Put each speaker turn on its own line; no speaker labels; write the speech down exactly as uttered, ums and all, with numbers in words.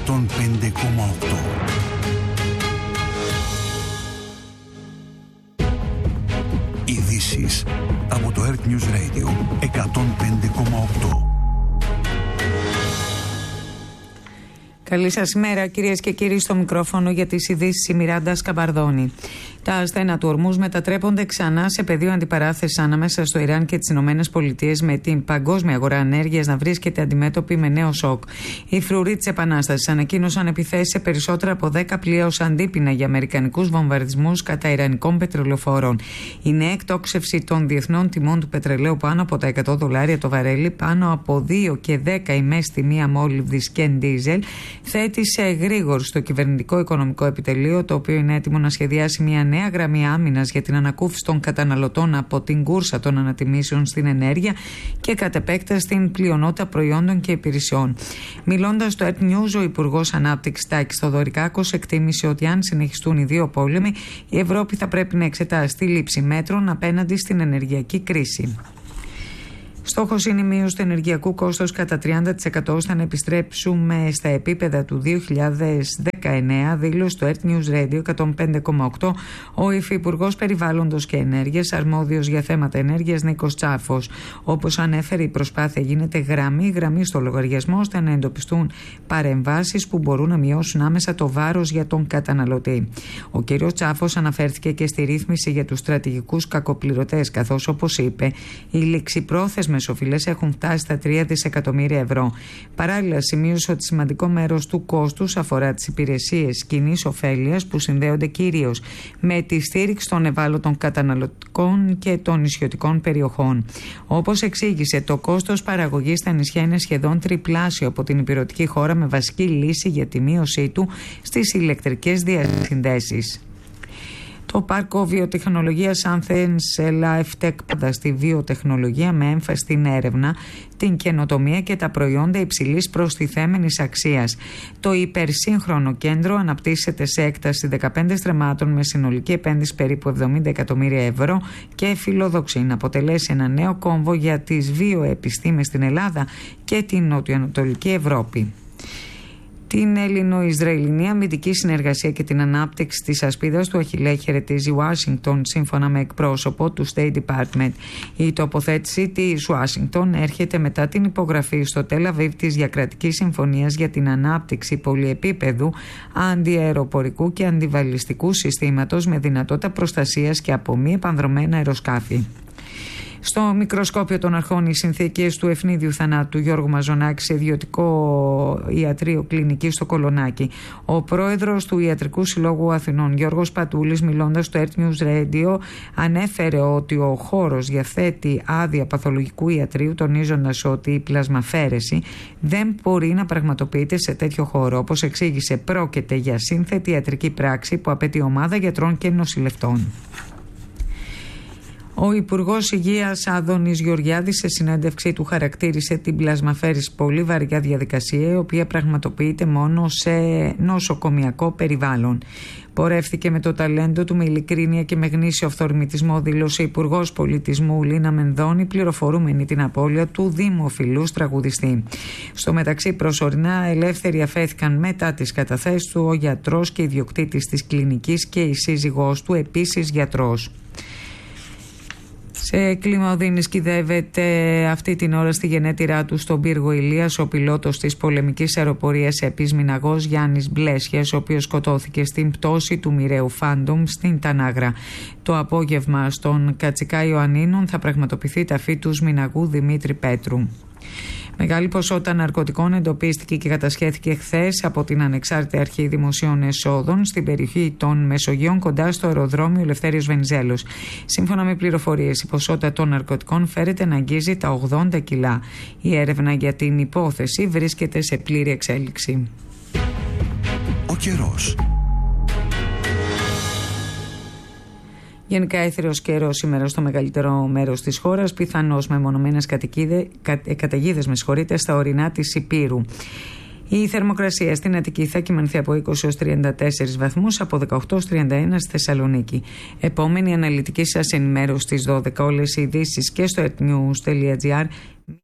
εκατόν πέντε κόμμα οκτώ. Ειδήσεις από το Earth News Radio εκατόν πέντε κόμμα οκτώ.
Καλή σας ημέρα, κυρίες και κύριοι, στο μικρόφωνο για τις ειδήσεις η Μιράντα Σκαμπαρδώνη. Τα ασθένα του Ορμούζ μετατρέπονται ξανά σε πεδίο αντιπαράθεσης ανάμεσα στο Ιράν και τις Ηνωμένες Πολιτείες, με την παγκόσμια αγορά ενέργειας να βρίσκεται αντιμέτωπη με νέο σοκ. Οι φρουροί της Επανάστασης ανακοίνωσαν επιθέσεις σε περισσότερα από δέκα πλοία ως αντίπεινα για αμερικανικούς βομβαρδισμούς κατά ιρανικών πετρελαιοφόρων. Η νέα εκτόξευση των διεθνών τιμών του πετρελαίου πάνω από τα εκατό δολάρια το βαρέλι, πάνω από δύο και δέκα η μέση τιμή αμόλυβδης και ντίζελ, θέτει σε γρήγορο στο κυβερνητικό οικονομικό επιτελείο, το οποίο είναι έτοιμο να σχεδιάσει μια νέα γραμμή άμυνας για την ανακούφιση των καταναλωτών από την κούρσα των ανατιμήσεων στην ενέργεια και κατ' επέκταση στην πλειονότητα προϊόντων και υπηρεσιών. Μιλώντας στο Earth News, ο Υπουργός Ανάπτυξης Τάκης Θοδωρικάκος εκτίμησε ότι αν συνεχιστούν οι δύο πόλεμοι, η Ευρώπη θα πρέπει να εξετάσει τη λήψη μέτρων απέναντι στην ενεργειακή κρίση. Στόχος είναι η μείωση του ενεργειακού κόστος κατά τριάντα τοις εκατό ώστε να επιστρέψουμε στα επίπεδα του δύο χιλιάδες δεκαεννέα, δήλωσε στο Earth News Radio εκατόν πέντε κόμμα οκτώ ο Υφυπουργός Περιβάλλοντος και Ενέργειας, αρμόδιος για θέματα ενέργειας, Νίκος Τσάφος. Όπως ανέφερε, η προσπάθεια γίνεται γραμμή-γραμμή στο λογαριασμό ώστε να εντοπιστούν παρεμβάσεις που μπορούν να μειώσουν άμεσα το βάρος για τον καταναλωτή. Ο κ. Τσάφος αναφέρθηκε και στη ρύθμιση για τους στρατηγικούς κακοπληρωτές, καθώς, όπως είπε, οι ληξιπρόθεσμες οφειλές έχουν φτάσει στα τρία δισεκατομμύρια ευρώ. Παράλληλα, σημείωσε ότι σημαντικό μέρος του κόστους αφορά τις υπηρεσίες κοινής ωφέλειας που συνδέονται κυρίως με τη στήριξη των ευάλωτων καταναλωτικών και των νησιωτικών περιοχών. Όπως εξήγησε, το κόστος παραγωγής στα νησιά είναι σχεδόν τριπλάσιο από την ηπειρωτική χώρα, με βασική λύση για τη μείωσή του στις ηλεκτρικές διασυνδέσεις. Το πάρκο βιοτεχνολογίας Athens Life Tech πάντα στη βιοτεχνολογία, με έμφαση στην έρευνα, την καινοτομία και τα προϊόντα υψηλής προστιθέμενης αξίας. Το υπερσύγχρονο κέντρο αναπτύσσεται σε έκταση δεκαπέντε στρεμμάτων με συνολική επένδυση περίπου εβδομήντα εκατομμύρια ευρώ και φιλοδοξεί να αποτελέσει ένα νέο κόμβο για τις βιοεπιστήμες στην Ελλάδα και την νοτιοανατολική Ευρώπη. Την Έλληνο-Ισραηλινή αμυντική συνεργασία και την ανάπτυξη της ασπίδας του Αχιλλέα χαιρετίζει η Ουάσιγκτον, σύμφωνα με εκπρόσωπο του State Department. Η τοποθέτηση της Ουάσιγκτον έρχεται μετά την υπογραφή στο Τελ Αβίβ της διακρατικής συμφωνίας για την ανάπτυξη πολυεπίπεδου αντιαεροπορικού και αντιβαλιστικού συστήματος με δυνατότητα προστασίας και από μη επανδρομένα αεροσκάφη. Στο μικροσκόπιο των αρχών, οι συνθήκες του ευνίδιου θανάτου Γιώργου Μαζονάκη σε ιδιωτικό ιατρείο κλινική στο Κολονάκι. Ο πρόεδρος του Ιατρικού Συλλόγου Αθηνών, Γιώργος Πατούλης, μιλώντας στο Earth News Radio, ανέφερε ότι ο χώρος διαθέτει άδεια παθολογικού ιατρείου, τονίζοντας ότι η πλασμαφέρεση δεν μπορεί να πραγματοποιείται σε τέτοιο χώρο. Όπως εξήγησε, πρόκειται για σύνθετη ιατρική πράξη που απαιτεί ομάδα γιατρών και νοσηλευτών. Ο Υπουργός Υγείας Άδωνης Γεωργιάδης, σε συνέντευξή του, χαρακτήρισε την πλασμαφέρηση πολύ βαριά διαδικασία, η οποία πραγματοποιείται μόνο σε νοσοκομιακό περιβάλλον. Πορεύτηκε με το ταλέντο του, με ειλικρίνεια και με γνήσιο αυθορμητισμό, δήλωσε Υπουργός Πολιτισμού Λίνα Μενδώνη, πληροφορούμενη την απώλεια του δημοφιλούς τραγουδιστή. Στο μεταξύ, προσωρινά ελεύθεροι αφέθηκαν μετά τις καταθέσεις του ο γιατρός και ιδιοκτήτης της κλινικής και η σύζυγός του, επίσης γιατρός. Σε κλίμα οδύνης κυδεύεται αυτή την ώρα στη γενέτειρά του στον πύργο Ηλίας ο πιλότος της πολεμικής αεροπορίας Επισμηναγός Γιάννης Μπλέσιας, ο οποίος σκοτώθηκε στην πτώση του μοιραίου Φάντομ στην Τανάγρα. Το απόγευμα στον Κατσικά Ιωαννίνων θα πραγματοποιηθεί ταφή του Σμηναγού Δημήτρη Πέτρου. Μεγάλη ποσότητα ναρκωτικών εντοπίστηκε και κατασχέθηκε χθες από την Ανεξάρτητη Αρχή Δημοσίων Εσόδων στην περιοχή των Μεσογείων, κοντά στο αεροδρόμιο Ελευθέριος Βενιζέλος. Σύμφωνα με πληροφορίες, η ποσότητα των ναρκωτικών φέρεται να αγγίζει τα ογδόντα κιλά. Η έρευνα για την υπόθεση βρίσκεται σε πλήρη εξέλιξη.
Ο καιρός.
Γενικά έθριος καιρός σήμερα στο μεγαλύτερο μέρος της χώρας, πιθανώς με μονομένες καταιγίδες με συγχωρείτε, στα ορεινά της Υπήρου. Η θερμοκρασία στην Αττική θα κυμανθεί από είκοσι έως τριάντα τέσσερις βαθμούς, από δεκαοκτώ έως τριάντα ένα στη Θεσσαλονίκη. Επόμενη αναλυτική σας ενημέρωση στις δώδεκα. Όλες οι ειδήσεις και στο earthnews τελεία gr.